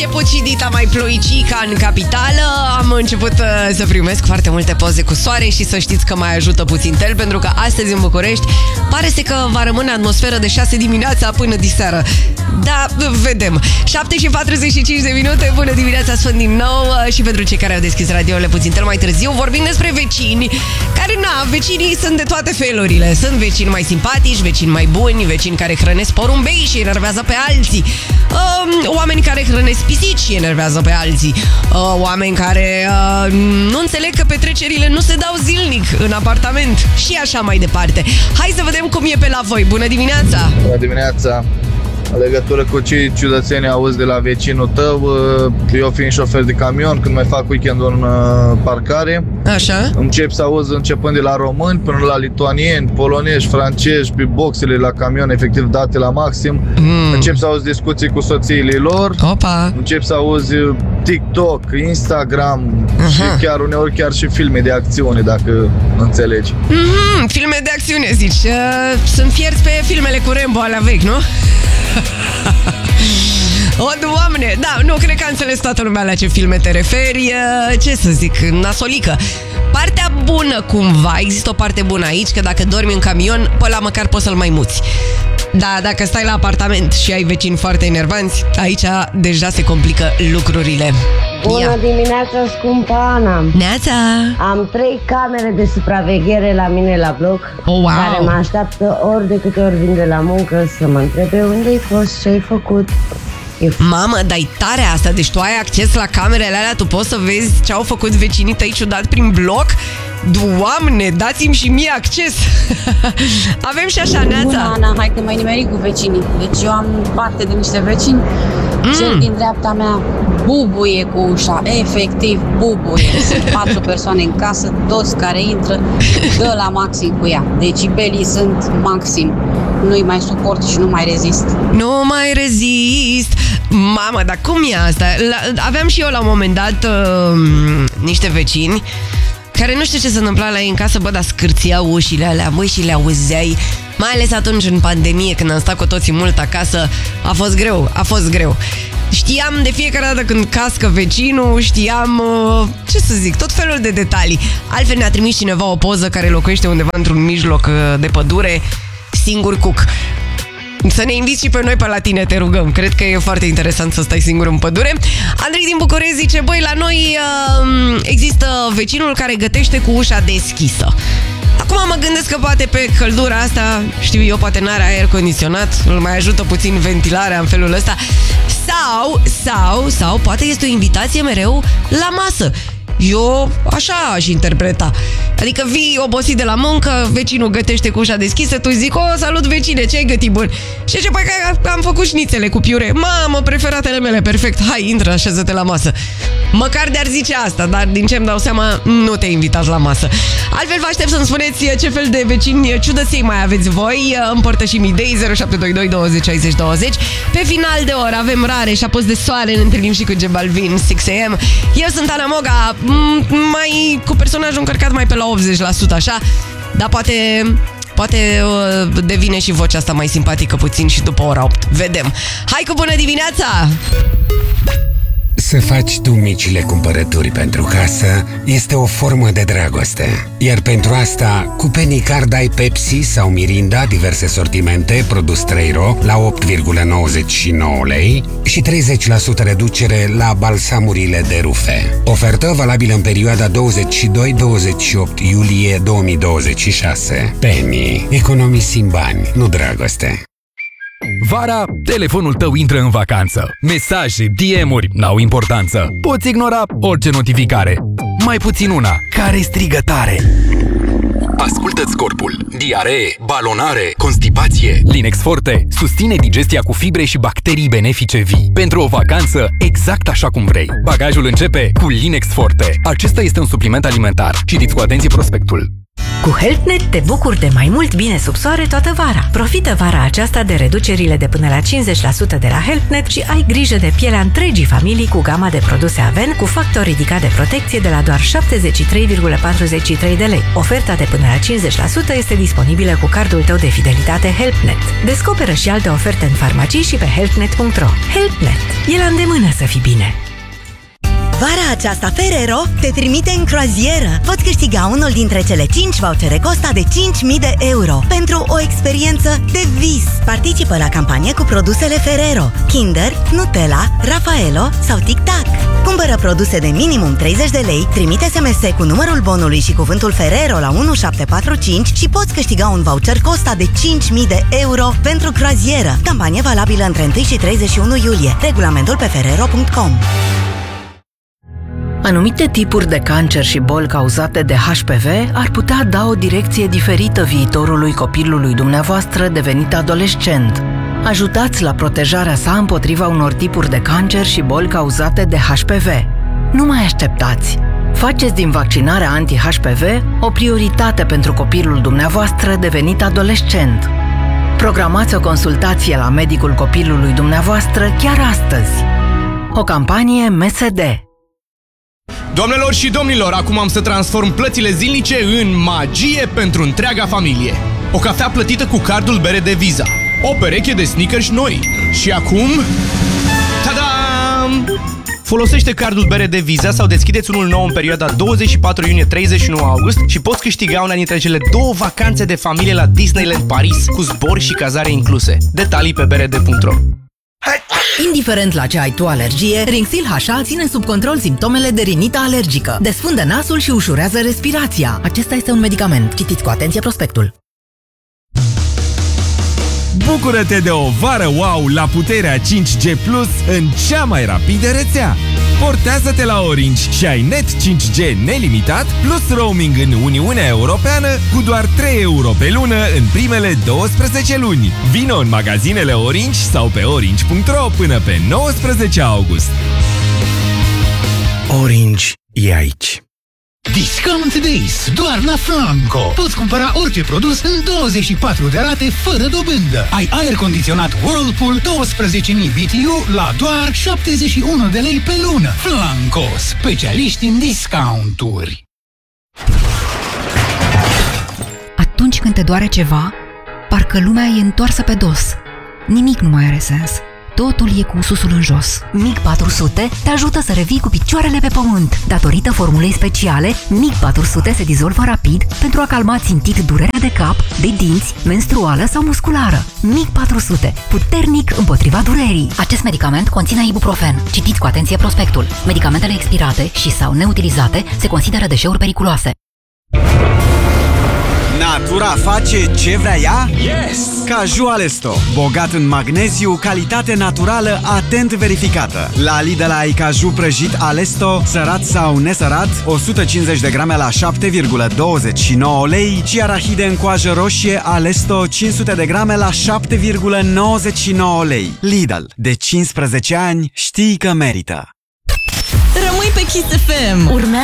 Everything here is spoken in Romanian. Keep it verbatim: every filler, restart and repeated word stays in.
început și dita mai ploicica în capitală. Am început uh, să primesc foarte multe poze cu soare și să știți că mai ajută puțin tel, pentru că astăzi în București pare să că va rămâne atmosferă de șase dimineața până diseară. Da, vedem. șapte și patruzeci și cinci de minute, bună dimineața, sunt din nou. Și pentru cei care au deschis radioule puțin tel mai târziu, vorbim despre vecini, care, na, vecinii sunt de toate felurile. Sunt vecini mai simpatici, vecini mai buni, vecini care hrănesc porumbei și enervează pe alții, uh, oameni care hrănesc pisici și enervează pe alții, uh, oameni care uh, nu înțeleg că petrecerile nu se dau zilnic în apartament și așa mai departe. Hai să vedem cum e pe la voi. Bună dimineața! Bună dimineața! În legătură cu ce ciudățenii auzi de la vecinul tău, eu fiind șofer de camion, când mai fac weekendul în parcare, așa, încep să auzi începând de la români până la lituanieni, polonezi, francezi, pe boxele la camion, efectiv date la maxim. Mm. Încep să auzi discuții cu soțiile lor. Opa. Încep să auzi TikTok, Instagram, uh-huh. și chiar uneori chiar și filme de acțiune, dacă înțelegi. Mm-hmm, filme de acțiune, zici. Uh, sunt fierți pe filmele cu Rambo alea vechi, nu? O, Doamne, da, nu, cred că a înțeles toată lumea la ce filme te referi. Ce să zic, nasolică. Partea bună cumva, există o parte bună aici, că dacă dormi în camion, pe ăla măcar poți să-l mai muți. Da, dacă stai la apartament și ai vecini foarte enervanți, aici deja se complică lucrurile. Bună Ia. dimineața, scumpă Ana. Neața. Am trei camere de supraveghere la mine la bloc, oh, wow. care mă așteaptă ori de câte ori vin de la muncă să mă întrebe unde ai fost, ce ai făcut. Mamă, dar-i tare asta, deci tu ai acces la camerele alea, tu poți să vezi ce au făcut vecinii tăi ciudat prin bloc? Doamne, dați-mi și mie acces. Avem și așa, Neața. Bună, Ana, hai că mai nimeri cu vecinii. Deci eu am parte de niște vecini, mm. cel din dreapta mea bubuie cu ușa, efectiv bubuie. Sunt patru persoane în casă, toți care intră dă la maxim cu ea. Decibelii sunt maxim. Nu-i mai suport și nu mai rezist. Nu mai rezist. Mamă, dar cum e asta? La, aveam și eu la un moment dat uh, niște vecini care nu știu ce se întâmpla la ei în casă, bă, dar scârțiau ușile alea, măi, și le auzeai. Mai ales atunci în pandemie, când am stat cu toții mult acasă, a fost greu, a fost greu. Știam de fiecare dată când cască vecinul, știam, uh, ce să zic, tot felul de detalii. Altfel ne-a trimis cineva o poză care locuiește undeva într-un mijloc uh, de pădure, singur cuc. Să ne inviți și pe noi pe la tine, te rugăm. Cred că e foarte interesant să stai singur în pădure. Andrei din București zice, băi, la noi uh, există vecinul care gătește cu ușa deschisă. Acum mă gândesc că poate pe căldura asta, știu eu, poate n-are aer condiționat, îl mai ajută puțin ventilarea în felul ăsta. Sau, sau, sau poate este o invitație mereu la masă. Eu așa aș interpreta. Adică vii obosit de la muncă, vecinul gătește cu ușa deschisă, tu zici, o, salut vecine, ce ai gătit bun? Și ce, păi că am făcut șnițele cu piure. Mamă, preferatele mele, perfect, hai, intră, așeză-te la masă. Măcar de-ar zice asta, dar din ce îmi dau seama, nu te invitați la masă. Altfel vă aștept să-mi spuneți ce fel de vecini ciudăței mai aveți voi. Împărtășim idei, zero șapte doi doi douăzeci șaizeci douăzeci. Pe final de oră avem Rare și apus de soare, ne întâlnim și cu J Balvin, șase a m. Eu sunt Ana Moga, mai cu personajul încărcat mai pe la optzeci la sută așa, dar poate poate uh, devine și vocea asta mai simpatică puțin și după ora opt. Vedem. Hai cu bună dimineața! Să faci tu micile cumpărături pentru casă este o formă de dragoste. Iar pentru asta, cu Penny Card ai Pepsi sau Mirinda, diverse sortimente, produs trei ro la opt virgulă nouăzeci și nouă lei și treizeci la sută reducere la balsamurile de rufe. Ofertă valabilă în perioada douăzeci și doi - douăzeci și opt iulie două mii douăzeci și șase. Penny. Economisim bani, nu dragoste. Vara, telefonul tău intră în vacanță. Mesaje, D M-uri n-au importanță. Poți ignora orice notificare. Mai puțin una care strigă tare. Ascultă-ți corpul. Diaree, balonare, constipație. Linex Forte susține digestia cu fibre și bacterii benefice vii. Pentru o vacanță exact așa cum vrei. Bagajul începe cu Linex Forte. Acesta este un supliment alimentar. Citiți cu atenție prospectul. Cu HealthNet te bucuri de mai mult bine sub soare toată vara. Profită vara aceasta de reducerile de până la cincizeci la sută de la HealthNet și ai grijă de pielea întregii familii cu gama de produse Aven cu factor ridicat de protecție de la doar șaptezeci și trei virgulă patruzeci și trei de lei. Oferta de până la cincizeci la sută este disponibilă cu cardul tău de fidelitate HealthNet. Descoperă și alte oferte în farmacii și pe healthnet punct ro. HealthNet. E la îndemână să fii bine! Vara aceasta Ferrero te trimite în croazieră. Poți câștiga unul dintre cele cinci vouchere Costa de cinci mii de euro pentru o experiență de vis. Participă la campanie cu produsele Ferrero, Kinder, Nutella, Raffaello sau Tic Tac. Cumpără produse de minimum treizeci de lei, trimite S M S cu numărul bonului și cuvântul Ferrero la unu șapte patru cinci și poți câștiga un voucher Costa de cinci mii de euro pentru croazieră. Campanie valabilă între unu și treizeci și unu iulie. Regulamentul pe ferrero punct com. Anumite tipuri de cancer și boli cauzate de H P V ar putea da o direcție diferită viitorului copilului dumneavoastră devenit adolescent. Ajutați la protejarea sa împotriva unor tipuri de cancer și boli cauzate de H P V. Nu mai așteptați! Faceți din vaccinarea anti-H P V o prioritate pentru copilul dumneavoastră devenit adolescent. Programați o consultație la medicul copilului dumneavoastră chiar astăzi. O campanie M S D. Doamnelor și domnilor, acum am să transform plățile zilnice în magie pentru întreaga familie. O cafea plătită cu cardul bere de Visa. O pereche de sneakers noi. Și acum... Ta-dam! Folosește cardul bere de Visa sau deschideți unul nou în perioada douăzeci și patru iunie - treizeci și nouă august și poți câștiga una dintre cele două vacanțe de familie la Disneyland Paris cu zbor și cazare incluse. Detalii pe b r d punct r o. Indiferent la ce ai tu alergie, Rinxil H A ține sub control simptomele de rinită alergică. Desfundă nasul și ușurează respirația. Acesta este un medicament. Citiți cu atenție prospectul. Bucură-te de o vară wow la puterea cinci G plus în cea mai rapidă rețea. Portează-te la Orange și ai net cinci G nelimitat plus roaming în Uniunea Europeană cu doar trei euro pe lună în primele douăsprezece luni. Vino în magazinele Orange sau pe orange punct ro până pe nouăsprezece august. Orange e aici. Discount Days, doar la Flanco. Poți cumpăra orice produs în douăzeci și patru de rate fără dobândă. Ai aer condiționat Whirlpool douăsprezece mii B T U la doar șaptezeci și unu de lei pe lună. Flanco, specialiști în discounturi. Atunci când te doare ceva, parcă lumea e întoarsă pe dos. Nimic nu mai are sens. Totul e cu susul în jos. Mig patru sute te ajută să revii cu picioarele pe pământ. Datorită formulei speciale, Mig patru sute se dizolvă rapid pentru a calma țintit durerea de cap, de dinți, menstruală sau musculară. Mig patru sute, puternic împotriva durerii. Acest medicament conține ibuprofen. Citiți cu atenție prospectul. Medicamentele expirate și sau neutilizate se consideră deșeuri periculoase. Natura face ce vrea ea? Yes! Caju Alesto, bogat în magneziu, calitate naturală, atent verificată. La Lidl ai caju prăjit Alesto, sărat sau nesărat, o sută cincizeci de grame la șapte virgulă douăzeci și nouă lei și arahide în coajă roșie Alesto cinci sute de grame la șapte virgulă nouăzeci și nouă lei. Lidl, de cincisprezece ani știi că merită. Rămâi pe Kiss F M. Urmează